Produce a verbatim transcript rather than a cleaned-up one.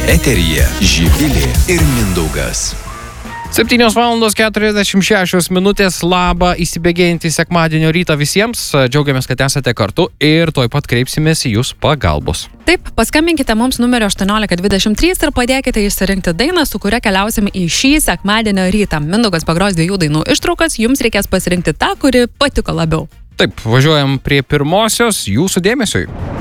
Eteryje Živilė ir Mindaugas. septynios valandos keturiasdešimt šešios minutės. Labą įsibėgėjantį sekmadienio rytą visiems. Džiaugiamės, kad esate kartu ir tuoj pat kreipsimės į jūs pagalbos. Taip, paskambinkite mums numeriu aštuoniolika dvidešimt trys ir padėkite išsirinkti dainą, su kuria keliausim į šį sekmadienio rytą. Mindaugas pagros dviejų dainų ištraukas, jums reikės pasirinkti tą, kuri patiko labiau. Taip, važiuojam prie pirmosios jūsų dėmesiui.